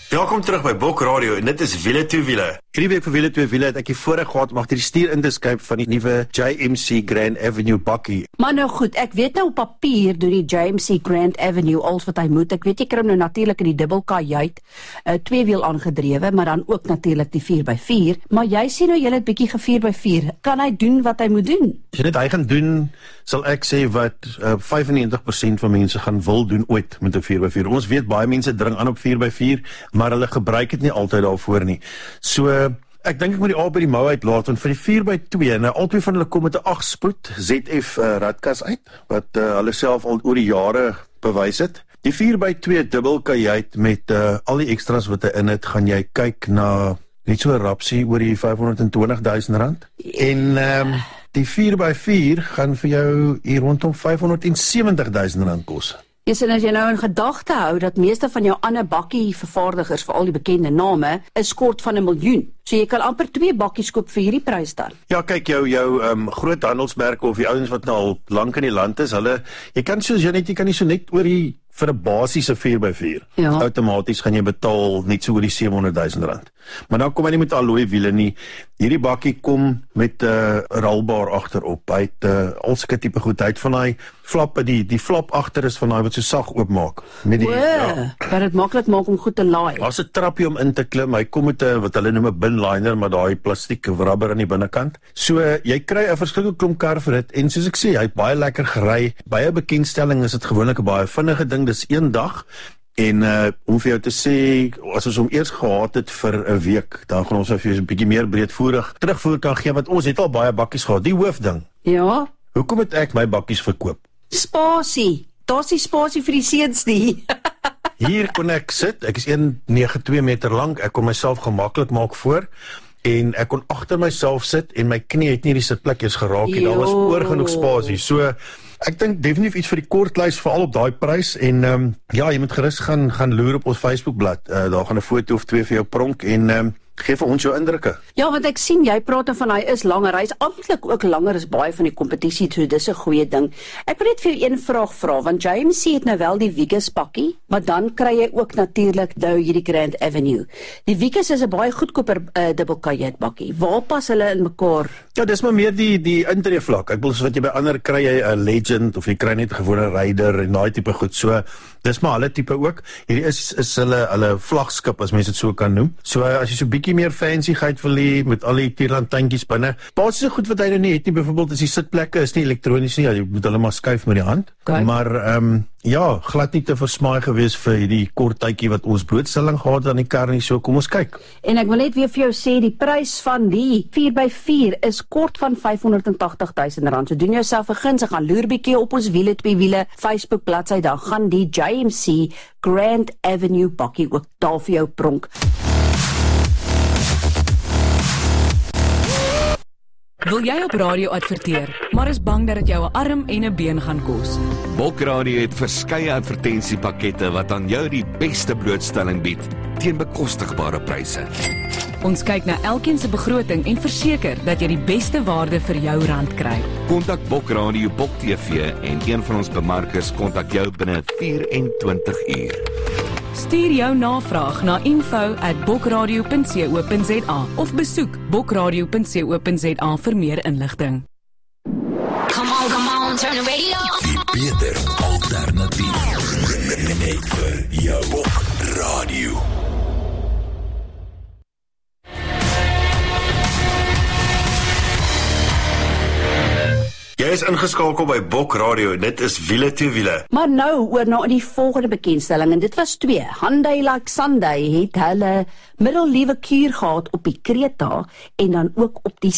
Welkom terug by Bok Radio en dit is Wiele toe Wiele. Hierdie week vir Wiele toe Wiele het ek die voorreg gehad om agter die stuur in te skuip van die nuwe JMC Grand Avenue bakkie. Maar nou goed, ek weet nou op papier doen die JMC Grand Avenue alles wat hy moet. Ek weet jy kry hom nou natuurlik in die dubbelkajuit, tweewiel aangedrewe, maar dan ook natuurlik die 4x4. Maar jy sê nou jy het bietjie ge-4x4. Kan hy doen wat hy moet doen? As jy net hy gaan doen, sal ek sê wat 95% van mense gaan wil doen ooit met 'n 4x4. Ons weet baie mense dring aan op 4x4, maar hulle gebruik dit nie altyd daarvoor nie. So ek dink ek moet die A by die mou uitlaat, want vir die 4x2, nou albei van hulle kom met 'n 8-spoed ZF radkas uit, wat hulle self al oor die jare bewys het. Die 4x2 dubbelkajuit met al die extras wat hy in het, gaan jy kyk na net so 'n rapsie oor die R520,000. En die 4x4 gaan vir jou hier rondom R570,000 kos. Yes, en as jy nou in gedagte hou dat meeste van jou ander bakkie vervaardigers, vir al die bekende name, is kort van 1 miljoen. So jy kan amper 2 bakkies koop vir hierdie prys dan. Ja, kyk, jou groot handelsmerke of die ouens wat nou al lank in die land is, jy kan nie so net oor die vir 'n basiese 4x4. Ja. Outomaties gaan jy betaal net so oor die R700,000. Maar nou kom hy nie met alloy wiele nie. Hierdie bakkie kom met 'n rolbaar agterop. Hy het al sulke tipe goed. Hy het van daai flappe, die flap agter is van daai wat so sag oopmaak. Met die wat dit maklik maak om goed te laai. Daar's 'n trappie om in te klim. Hy kom met 'n wat hulle noem 'n binliner, maar daai plastiek rubber aan die binnekant. So jy kry 'n verskillende klomp kar vir dit. En soos ek sê, hy het baie lekker gery. By 'n bekendstelling is dit gewoonlik 'n baie vinnige ding. Dis 1 dag. En om vir jou te sê, as ons hom eers gehad het vir 'n week, dan gaan ons vir jou 'n bietjie meer breedvoerig terugvoer kan gee, want ons het al baie bakkies gehad. Die hoofding. Ja. Hoekom het ek my bakkies verkoop? Spasie. Daar's nie spasie vir die seuns nie. Hier kon ek sit. Ek is 1,92 meter lank. Ek kon myself gemaklik maak voor. En ek kon agter myself sit en my knie het nie die sitplekjies geraak nie. Daar was oor genoeg spasie. So ek dink definitief iets vir die kortlys, veral op daai prys. En ja, jy moet gerus gaan loer op ons Facebookblad. Daar gaan 'n foto of 2 vir jou pronk en geef vir ons jou indrukke. Ja, want ek sien jy praat van hy is langer. Hy is amptelik ook langer as baie van die kompetisie, so dis 'n goeie ding. Ek wil net vir jou een vraag vra, want JMC het nou wel die Vigus pakkie, maar dan kry jy ook natuurlik nou hierdie Grand Avenue. Die Vigus is 'n baie goedkoper dubbelkajuit bakkie. Waar pas hulle in mekaar? Ja, dis maar meer die intree vlak. Ek bedoel, so wat jy by ander kry jy 'n Legend of jy kry net 'n gewone Raider en daai tipe goed. So dis maar hulle tipe ook. Hierdie is hulle vlaggenskap, as mense dit so kan noem. So as jy so bietjie meer fancyheid wil hê met al die tierlantjintjies binne. Basiese goed wat hy nou nie het nie, byvoorbeeld is die sitplekke is nie elektronies nie. Jy moet hulle maar skuif met die hand. Okay. Maar ja, glad nie te versmaai gewees vir hierdie kort tydjie wat ons blootstelling gehad aan die kar nie. So kom ons kyk. En ek wil net weer vir jou sê, die prys van die 4x4 is kort van R580,000. So doen jouself 'n guns, gaan loer bietjie op ons Wiele twee wiele Facebook bladsy, dan gaan die JMC Grand Avenue bakkie ook daar vir jou pronk. Wil jy op radio adverteer, maar is bang dat dit jou 'n arm en 'n been gaan kos? Bok Radio het verskeie advertensiepakkette wat aan jou die beste blootstelling bied teen bekostigbare pryse. Ons kyk na elkeen se begroting en verseker dat jy die beste waarde vir jou rand kry. Kontak Bok Radio, Bok TV en een van ons bemarkers kontak jou binne 24 uur. Stuur jou navraag na info@bokradio.co.za of besoek bokradio.co.za vir meer inligting. Come on, turn the radio on. Die beter alternatief. Net vir jou Bok Radio. Jy is ingeskakel by Bok Radio, dit is Wiele toe Wiele. Maar nou oor na die volgende bekendstelling, en dit was 2. Hyundai like Sunday het hulle middelliewe kuur gehad op die Creta en dan ook op die